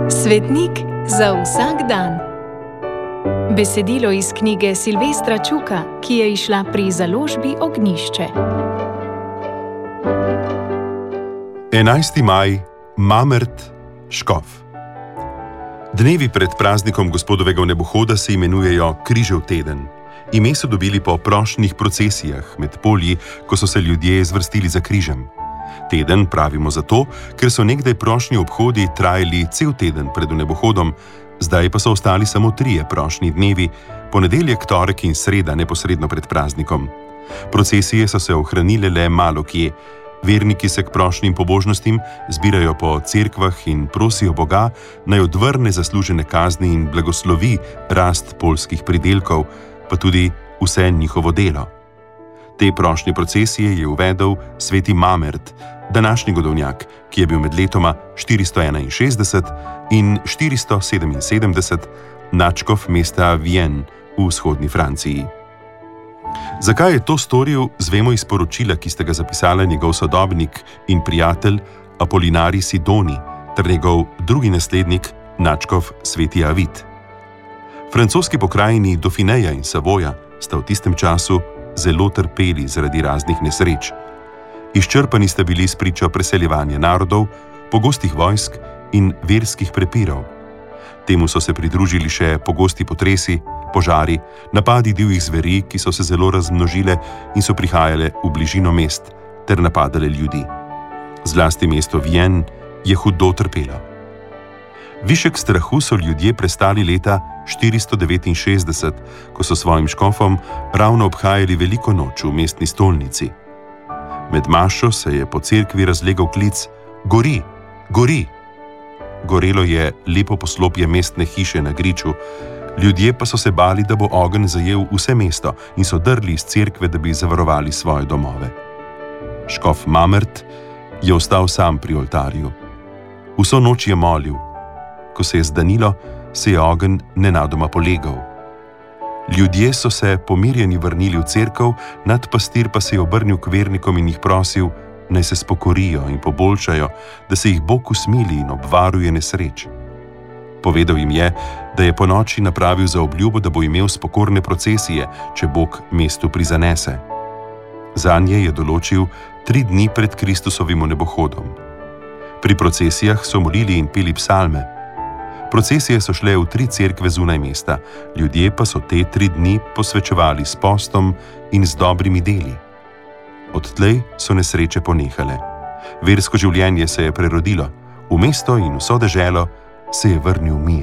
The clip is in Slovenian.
Svetnik za vsak dan. Besedilo iz knjige Silvestra Čuka, ki je izšla pri založbi Ognjišče. 11. maj, Mamrt, Škof. Dnevi pred praznikom Gospodovega vnebohoda se imenujejo Križev teden. Ime so dobili po prošnjih procesijah med polji, ko so se ljudje zvrstili za križem. Teden pravimo zato, ker so nekdaj prošnji obhodi trajali cel teden pred vnebohodom, zdaj pa so ostali samo 3 prošnji dnevi, ponedeljek, torek in sreda neposredno pred praznikom. Procesije so se ohranile le malo kje. Verniki se k prošnjim pobožnostim zbirajo po cerkvah in prosijo Boga, naj odvrne zaslužene kazni in blagoslovi rast poljskih pridelkov, pa tudi vse njihovo delo. Te prošnje procesije je uvedel sveti Mamrt, današnji godovnjak, ki je bil med letoma 461 in 477 nadškof mesta Vienne v vzhodni Franciji. Zakaj je to storil, zvemo iz poročila, ki sta ga zapisala njegov sodobnik in prijatelj Apolinarij Sidoni ter njegov drugi naslednik, nadškof sveti Avid. Francoski pokrajini Dauphineja in Savoja sta v tistem času zelo trpeli zaradi raznih nesreč. Izčrpani sta bili spričo preseljevanja narodov, pogostih vojsk in verskih prepirov. Temu so se pridružili še pogosti potresi, požari, napadi divjih zveri, ki so se zelo razmnožile in so prihajale v bližino mest ter napadale ljudi. Zlasti mesto Vienne je hudo trpelo. Višek strahu so ljudje prestali leta 469, ko so svojim škofom ravno obhajali veliko noč v mestni stolnici. Med mašo se je po cerkvi razlegal klic: "Gori, gori!" Gorelo je lepo poslopje mestne hiše na griču, ljudje pa so se bali, da bo ogenj zajel vse mesto in so drli iz cerkve, da bi zavarovali svoje domove. Škof Mamrt je ostal sam pri oltarju. Vso noč je molil. Ko se je zdanilo, se je ogenj nenadoma polegal. Ljudje so se pomirjeni vrnili v cerkev, nadpastir pa se je obrnil k vernikom in jih prosil, naj se spokorijo in poboljšajo, da se jih Bog usmili in obvaruje nesreč. Povedal jim je, da je ponoči napravil zaobljubo, da bo imel spokorne procesije, če Bog mestu prizanese. Zanje je določil 3 dni pred Kristusovim vnebohodom. Pri procesijah so molili in peli psalme. Procesije so šle v 3 cerkve zunaj mesta, ljudje pa so te 3 dni posvečevali s postom in z dobrimi deli. Odtlej so nesreče ponehale. Versko življenje se je prerodilo, v mesto in vso deželo se je vrnil mir.